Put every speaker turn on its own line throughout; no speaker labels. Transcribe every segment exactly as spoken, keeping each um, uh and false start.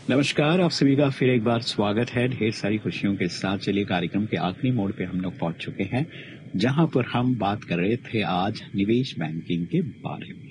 नमस्कार, आप सभी का फिर एक बार स्वागत है। ढेर सारी खुशियों के साथ चलिए कार्यक्रम के आखिरी मोड़ पे हम लोग पहुंच चुके हैं, जहां पर हम बात कर रहे थे आज निवेश बैंकिंग के बारे में।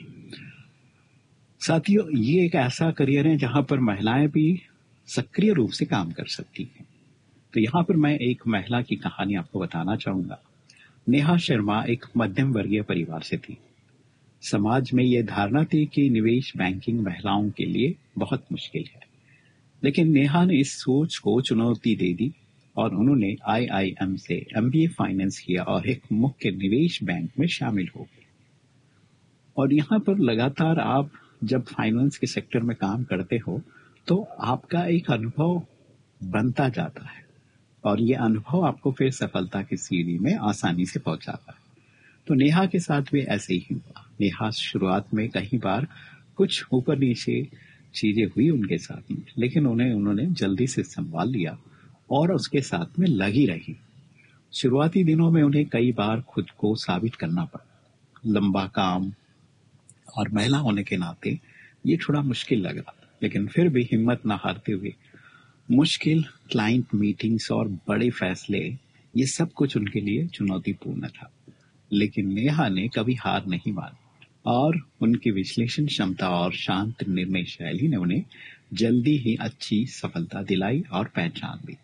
साथियों, ये एक ऐसा करियर है जहां पर महिलाएं भी सक्रिय रूप से काम कर सकती हैं। तो यहाँ पर मैं एक महिला की कहानी आपको बताना चाहूंगा। नेहा शर्मा एक मध्यम वर्गीय परिवार से थी। समाज में ये धारणा थी कि निवेश बैंकिंग महिलाओं के लिए बहुत मुश्किल है, लेकिन नेहा ने इस सोच को चुनौती दे दी और उन्होंने आई आई एम से एम बी ए फाइनेंस किया और एक मुख्य निवेश बैंक में शामिल हो गई। और यहाँ पर लगातार आप जब फाइनेंस के सेक्टर में काम करते हो तो आपका एक अनुभव बनता जाता है और ये अनुभव आपको फिर सफलता की सीढ़ी में आसानी से पहुंचाता है। तो नेहा के साथ भी ऐसे ही हुआ। नेहा शुरुआत में कई बार कुछ ऊपर नीचे चीजें हुई उनके साथ में, लेकिन उन्हें उन्होंने जल्दी से संभाल लिया और उसके साथ में लगी रही। शुरुआती दिनों में उन्हें कई बार खुद को साबित करना पड़ा। लंबा काम और महिला होने के नाते ये थोड़ा मुश्किल लगा, लेकिन फिर भी हिम्मत न हारते हुए मुश्किल क्लाइंट मीटिंग्स और बड़े फैसले, ये सब कुछ उनके लिए चुनौतीपूर्ण था। लेकिन नेहा ने कभी हार नहीं मानी और उनकी विश्लेषण क्षमता और शांत निर्णय शैली ने उन्हें जल्दी ही अच्छी सफलता दिलाई और पहचान दी।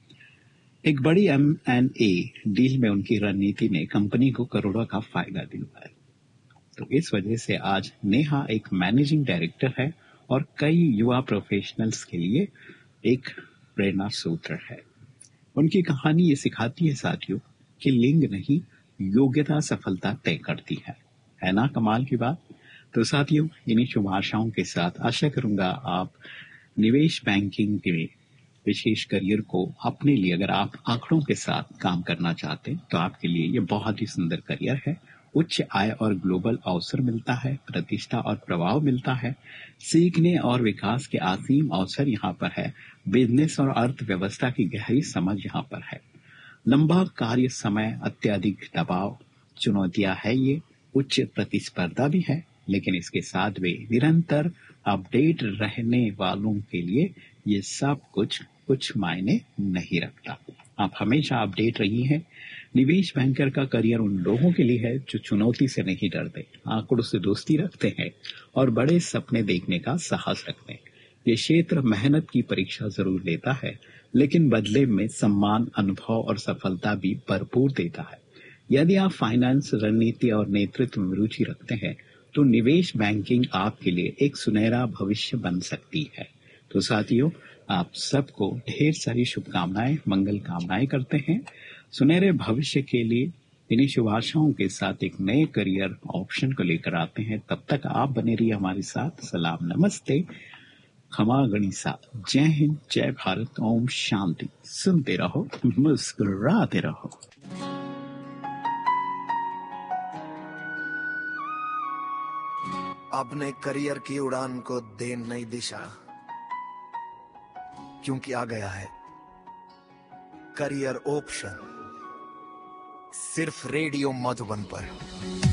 एक बड़ी एम एंड ए डील में उनकी रणनीति ने कंपनी को करोड़ों का फायदा दिलवाया। तो इस वजह से आज नेहा एक मैनेजिंग डायरेक्टर है और कई युवा प्रोफेशनल्स के लिए एक प्रेरणा सूत्र है। उनकी कहानी ये सिखाती है साथियों कि लिंग नहीं, योग्यता सफलता तय करती है। है ना कमाल की बात। तो साथियों, इन्हीं शुभ आशाओं के साथ आशा करूंगा आप निवेश बैंकिंग के विशेष करियर को अपने लिए, अगर आप आंकड़ों के साथ काम करना चाहते हैं तो आपके लिए ये बहुत ही सुंदर करियर है। उच्च आय और ग्लोबल अवसर मिलता है, प्रतिष्ठा और प्रभाव मिलता है, सीखने और विकास के असीम अवसर यहाँ पर है, बिजनेस और अर्थव्यवस्था की गहरी समझ यहाँ पर है, लंबा कार्य समय, अत्यधिक दबाव, चुनौतियां है, ये उच्च प्रतिस्पर्धा भी है, लेकिन इसके साथ भी निरंतर अपडेट रहने वालों के लिए ये सब कुछ कुछ मायने नहीं रखता। आप हमेशा अपडेट रही हैं। निवेश बैंकर का करियर उन लोगों के लिए है जो चुनौती से नहीं डरते, आंकड़ों से दोस्ती रखते हैं और बड़े सपने देखने का साहस रखते हैं। ये क्षेत्र मेहनत की परीक्षा जरूर लेता है, लेकिन बदले में सम्मान, अनुभव और सफलता भी भरपूर देता है। यदि आप फाइनेंस, रणनीति और नेतृत्व में रुचि रखते हैं तो निवेश बैंकिंग आपके लिए एक सुनहरा भविष्य बन सकती है। तो साथियों, आप सबको ढेर सारी शुभकामनाएं, मंगल कामनाएं करते हैं सुनहरे भविष्य के लिए। इन्हीं शुभ आशाओं के साथ एक नए करियर ऑप्शन को लेकर आते हैं। तब तक आप बने रहिए हमारे साथ। सलाम, नमस्ते, खमा गणिसा, जय हिंद, जय भारत, ओम शांति। सुनते रहो, मुस्कुराते रहो।
अपने करियर की उड़ान को दे नई दिशा, क्योंकि आ गया है करियर ऑप्शन, सिर्फ रेडियो मधुबन पर।